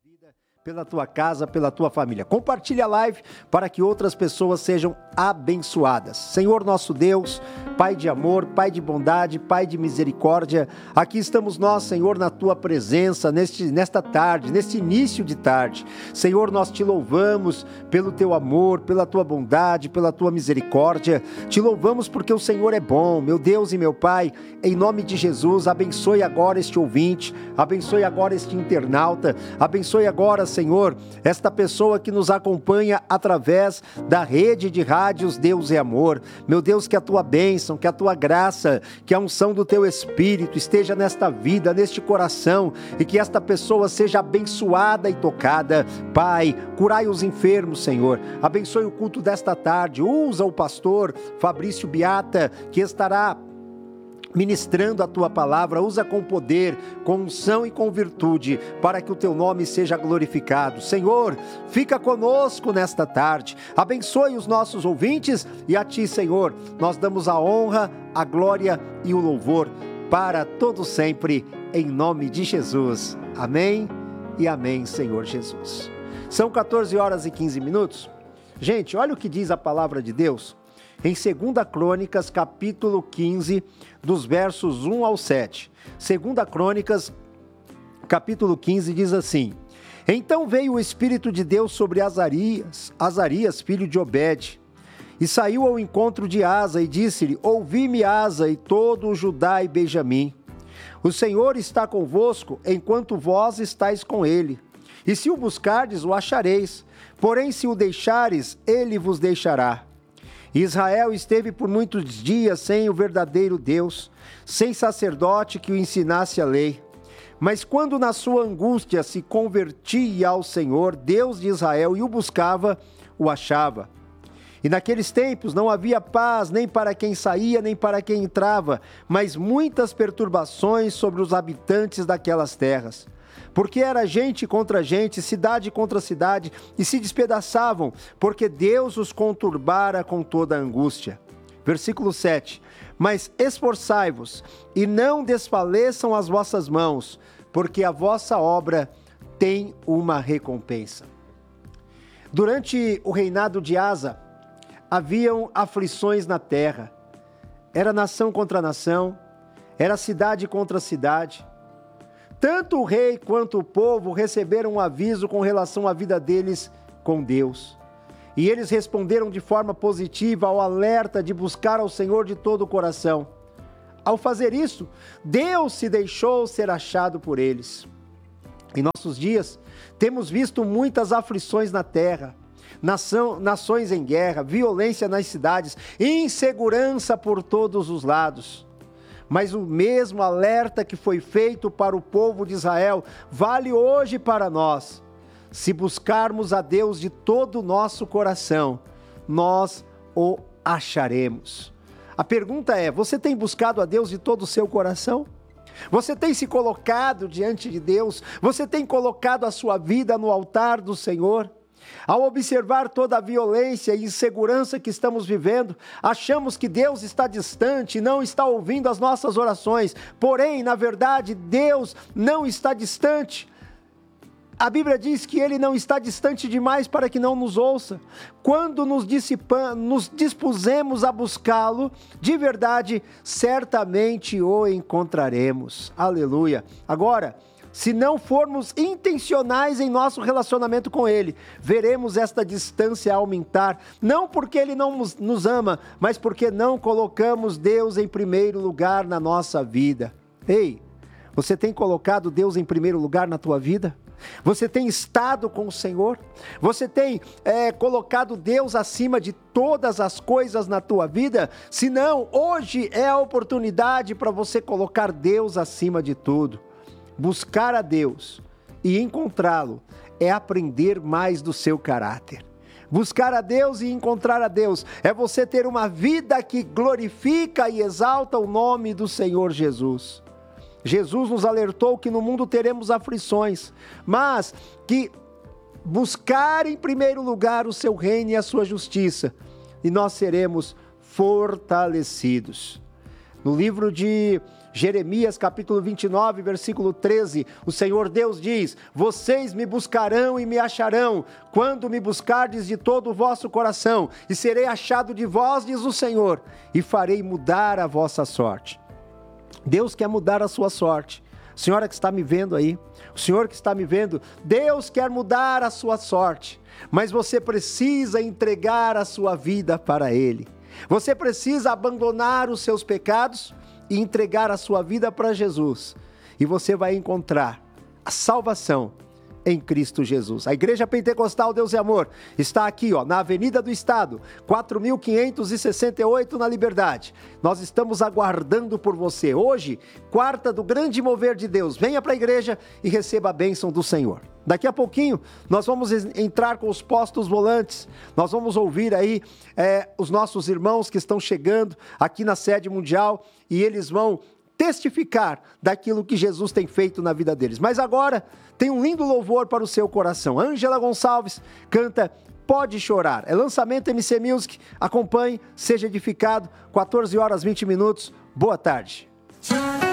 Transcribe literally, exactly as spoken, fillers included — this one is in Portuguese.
vida, pela tua casa, pela tua família. Compartilhe a live para que outras pessoas sejam abençoadas. Senhor nosso Deus, Pai de amor, Pai de bondade, Pai de misericórdia, aqui estamos nós, Senhor, na tua presença, neste, nesta tarde, neste início de tarde. Senhor, nós te louvamos pelo teu amor, pela tua bondade, pela tua misericórdia. Te louvamos porque o Senhor é bom, meu Deus e meu Pai. Em nome de Jesus, abençoe agora este ouvinte, abençoe agora este internauta, abençoe agora, Senhor, esta pessoa que nos acompanha através da rede de rádios Deus é Amor. Meu Deus, que a tua bênção, que a tua graça, que a unção do teu Espírito esteja nesta vida, neste coração, e que esta pessoa seja abençoada e tocada. Pai, curai os enfermos, Senhor. Abençoe o culto desta tarde. Usa o pastor Fabrício Biata, que estará ministrando a tua palavra. Usa com poder, com unção e com virtude, para que o teu nome seja glorificado. Senhor, fica conosco nesta tarde, abençoe os nossos ouvintes, e a ti, Senhor, nós damos a honra, a glória e o louvor para todo sempre, em nome de Jesus. Amém e amém, Senhor Jesus. São quatorze horas e quinze minutos. Gente, olha o que diz a palavra de Deus em segunda Crônicas, capítulo quinze, dos versos um ao sete. segunda Crônicas, capítulo quinze, diz assim: Então veio o Espírito de Deus sobre Azarias, Azarias, filho de Obed, e saiu ao encontro de Asa e disse-lhe: Ouvi-me, Asa, e todo o Judá e Benjamim. O Senhor está convosco, enquanto vós estáis com ele. E se o buscardes, o achareis. Porém, se o deixares, ele vos deixará. Israel esteve por muitos dias sem o verdadeiro Deus, sem sacerdote que o ensinasse a lei. Mas quando na sua angústia se convertia ao Senhor, Deus de Israel, e o buscava, o achava. E naqueles tempos não havia paz nem para quem saía, nem para quem entrava, mas muitas perturbações sobre os habitantes daquelas terras. Porque era gente contra gente, cidade contra cidade, e se despedaçavam, porque Deus os conturbara com toda a angústia. Versículo sete. Mas esforçai-vos, e não desfaleçam as vossas mãos, porque a vossa obra tem uma recompensa. Durante o reinado de Asa, haviam aflições na terra. Era nação contra nação, era cidade contra cidade. Tanto o rei quanto o povo receberam um aviso com relação à vida deles com Deus. E eles responderam de forma positiva ao alerta de buscar ao Senhor de todo o coração. Ao fazer isso, Deus se deixou ser achado por eles. Em nossos dias, temos visto muitas aflições na terra, nação, nações em guerra, violência nas cidades, insegurança por todos os lados. Mas o mesmo alerta que foi feito para o povo de Israel vale hoje para nós. Se buscarmos a Deus de todo o nosso coração, nós o acharemos. A pergunta é: você tem buscado a Deus de todo o seu coração? Você tem se colocado diante de Deus? Você tem colocado a sua vida no altar do Senhor? Ao observar toda a violência e insegurança que estamos vivendo, achamos que Deus está distante e não está ouvindo as nossas orações. Porém, na verdade, Deus não está distante. A Bíblia diz que Ele não está distante demais para que não nos ouça. Quando nos, nos dispusemos a buscá-lo, de verdade, certamente o encontraremos. Aleluia. Agora, se não formos intencionais em nosso relacionamento com Ele, veremos esta distância aumentar, não porque Ele não nos ama, mas porque não colocamos Deus em primeiro lugar na nossa vida. Ei, você tem colocado Deus em primeiro lugar na tua vida? Você tem estado com o Senhor? Você tem é, colocado Deus acima de todas as coisas na tua vida? Se não, hoje é a oportunidade para você colocar Deus acima de tudo. Buscar a Deus e encontrá-lo é aprender mais do seu caráter. Buscar a Deus e encontrar a Deus é você ter uma vida que glorifica e exalta o nome do Senhor Jesus. Jesus nos alertou que no mundo teremos aflições, mas que buscar em primeiro lugar o seu reino e a sua justiça, e nós seremos fortalecidos. No livro de Jeremias capítulo vinte e nove, versículo treze, o Senhor Deus diz: vocês me buscarão e me acharão, quando me buscardes de todo o vosso coração, e serei achado de vós, diz o Senhor, e farei mudar a vossa sorte. Deus quer mudar a sua sorte. Senhora que está me vendo aí, o senhor que está me vendo, Deus quer mudar a sua sorte, mas você precisa entregar a sua vida para Ele. Você precisa abandonar os seus pecados e entregar a sua vida para Jesus. E você vai encontrar a salvação em Cristo Jesus. A Igreja Pentecostal Deus e Amor está aqui, ó, na Avenida do Estado, quatro mil quinhentos e sessenta e oito, na Liberdade. Nós estamos aguardando por você. Hoje, quarta do grande mover de Deus. Venha para a igreja e receba a bênção do Senhor. Daqui a pouquinho, nós vamos entrar com os postos volantes. Nós vamos ouvir aí é, os nossos irmãos que estão chegando aqui na sede mundial e eles vão testificar daquilo que Jesus tem feito na vida deles. Mas agora tem um lindo louvor para o seu coração. Ângela Gonçalves canta Pode Chorar. É lançamento M C Music. Acompanhe, seja edificado. quatorze horas e vinte minutos. Boa tarde.